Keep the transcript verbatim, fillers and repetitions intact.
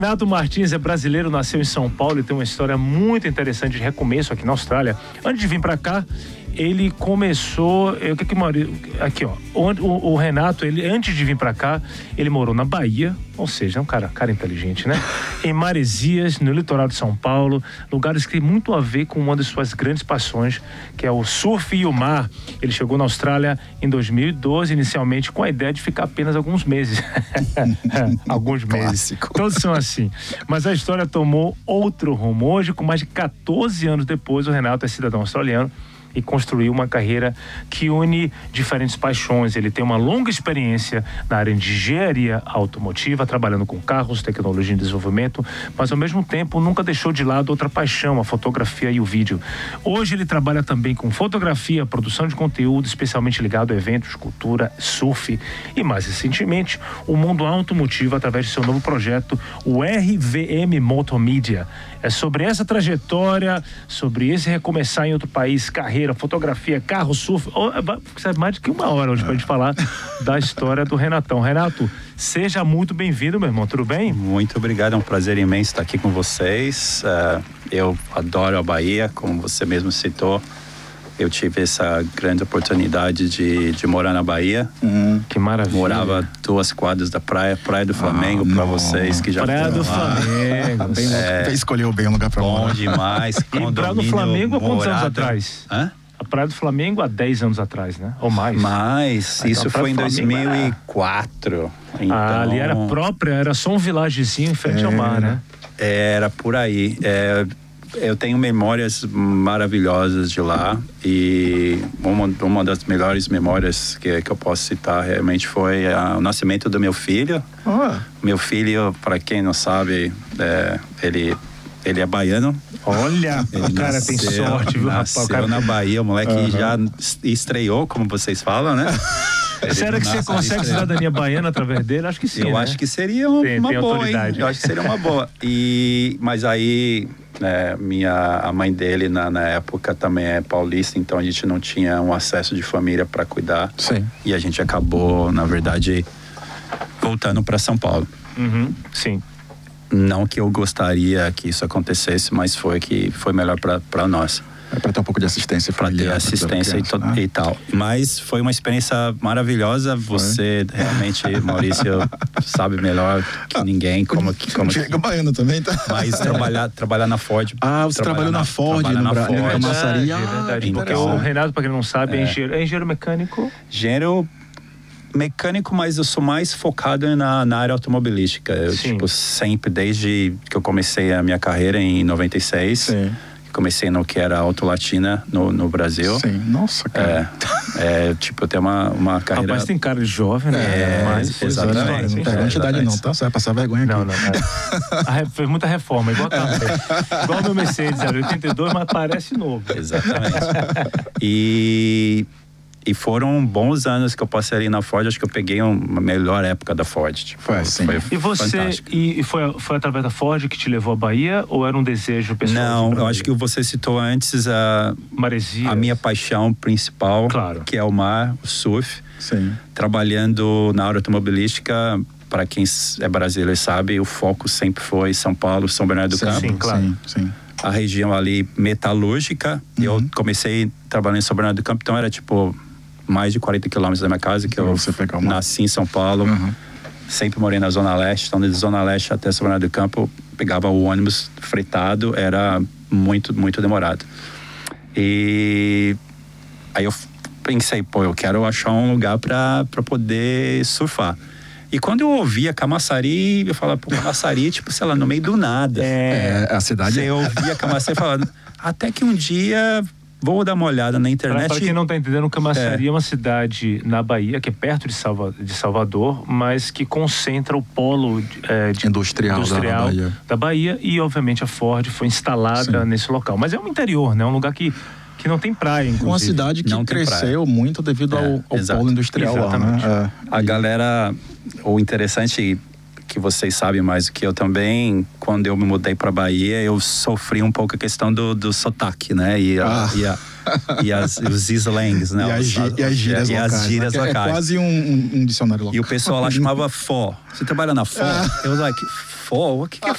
Renato Martins é brasileiro, nasceu em São Paulo e tem uma história muito interessante de recomeço aqui na Austrália. Antes de vir para cá, ele começou... Eu, que que, aqui, ó. O, o, o Renato, ele, antes de vir para cá, ele morou na Bahia, ou seja, é um cara, cara inteligente, né? Em Maresias, no litoral de São Paulo, lugares que tem muito a ver com uma das suas grandes paixões, que é o surf e o mar. Ele chegou na Austrália em dois mil e doze, inicialmente com a ideia de ficar apenas alguns meses. alguns meses. Clássico. Todos são assim. Mas a história tomou outro rumo. Hoje, com mais de quatorze anos depois, o Renato é cidadão australiano e construiu uma carreira que une diferentes paixões. Ele tem uma longa experiência na área de engenharia automotiva, trabalhando com carros, tecnologia em desenvolvimento, mas ao mesmo tempo nunca deixou de lado outra paixão, a fotografia e o vídeo. Hoje ele trabalha também com fotografia, produção de conteúdo, especialmente ligado a eventos, cultura, surf e, mais recentemente, o mundo automotivo através de seu novo projeto, o R V M Motomedia. É sobre essa trajetória, sobre esse recomeçar em outro país, carreira, fotografia, carro, surf. Oh, sabe, mais de que uma hora hoje pra gente falar da história do Renatão. Renato, seja muito bem-vindo, meu irmão, tudo bem? Muito obrigado, é um prazer imenso estar aqui com vocês. Uh, eu adoro a Bahia, como você mesmo citou. Eu tive essa grande oportunidade de, de morar na Bahia. Hum, que maravilha. Morava duas quadras da praia, Praia do Flamengo, ah, para vocês que já Praia foram do lá. Flamengo. Bem, é, escolheu bem o lugar para morar. Bom demais. E Praia do Flamengo há quantos anos atrás? Hã? A Praia do Flamengo há dez anos atrás, né? Ou mais. Mas, isso então, foi em dois mil e quatro. Era... Então... Ah, ali era própria, era só um vilagezinho em frente é, ao mar, né? Era por aí. É... Eu tenho memórias maravilhosas de lá e uma, uma das melhores memórias que, que eu posso citar realmente foi a, o nascimento do meu filho. Oh. Meu filho, para quem não sabe, é, ele, ele é baiano. Olha, ele o cara nasceu, tem sorte, viu, rapaz? Nasceu O cara... na Bahia, o moleque uhum. já estreou, como vocês falam, né? Será que você consegue cidadania baiana através dele? Acho que sim, Eu né? acho que seria uma tem, tem boa, autoridade. hein? Eu acho que seria uma boa. E, mas aí... É, minha, a mãe dele na, na época também é paulista, então a gente não tinha um acesso de família para cuidar. Sim. E a gente acabou, na verdade, voltando para São Paulo. Uhum, sim. Não que eu gostaria que isso acontecesse, mas foi que foi melhor para nós. É para ter um pouco de assistência para ter assistência criança, e, to- né? e tal. Mas foi uma experiência maravilhosa. Foi. Você realmente, Maurício, sabe melhor que ninguém como que como chega baiano também, tá? Mas trabalhar trabalhar na Ford. Ah, você trabalhou na, na Ford, no na Bra- Ford. É verdade, é verdade. Então, Porque o Renato, para quem não sabe, é, é engenheiro, é engenheiro mecânico. Engenheiro mecânico, mas eu sou mais focado na, na área automobilística. Eu, Sim. tipo, sempre, desde que eu comecei a minha carreira em noventa e seis. Sim. Comecei no que era Auto Latina no, no Brasil. Sim, nossa, cara. É, é tipo, eu tenho uma, uma carreira... Rapaz, tem cara de jovem, né? É, mas, exatamente. Não tem idade não, tá? Você vai passar vergonha aqui. Não, não. É. Fez muita reforma, igual a Igual o meu Mercedes, era oitenta e dois, mas parece novo. Exatamente. E... E foram bons anos que eu passei ali na Ford. Acho que eu peguei uma melhor época da Ford. Tipo, foi, sim. Foi e você, fantástico. e foi, foi através da Ford que te levou à Bahia ou era um desejo pessoal? Não, eu acho que você citou antes a, Maresias. a minha paixão principal, claro. Que é o mar, o surf. Sim. Trabalhando na área automobilística, para quem é brasileiro sabe, o foco sempre foi São Paulo, São Bernardo do sim, Campo. Sim, claro. Sim, sim. A região ali metalúrgica. Uhum. Eu comecei trabalhando em São Bernardo do Campo, então era tipo... mais de quarenta quilômetros da minha casa, que eu uma... nasci em São Paulo, uhum. Sempre morei na Zona Leste, então de Zona Leste até São Bernardo do Campo, pegava o ônibus fretado, era muito, muito demorado. E aí eu pensei, pô, eu quero achar um lugar para poder surfar. E quando eu ouvia Camaçari, eu falava, pô, Camaçari, tipo, sei lá, no meio do nada. É, é a cidade... Você ouvia Camaçari falando, até que um dia... Vou dar uma olhada na internet. Para quem não está entendendo, Camaçari é. é uma cidade na Bahia, que é perto de, Salva, de Salvador, mas que concentra o polo é, de, industrial, industrial da, Bahia. da Bahia. E, obviamente, a Ford foi instalada Sim. nesse local. Mas é um interior, né? Um lugar que, que não tem praia, inclusive. Uma cidade que não cresceu muito devido é, ao, ao polo industrial Exatamente. lá, né? É. A galera... O interessante... que vocês sabem mais do que eu também, quando eu me mudei para Bahia, eu sofri um pouco a questão do, do sotaque, né? E, a, ah. e, a, e as, os slangs, né? E as, os, e as gírias e locais. As gírias né? locais. É quase um, um, um dicionário local. E o pessoal lá chamava fó. Você trabalha na fó? Ah. Eu was like, for? O que, que é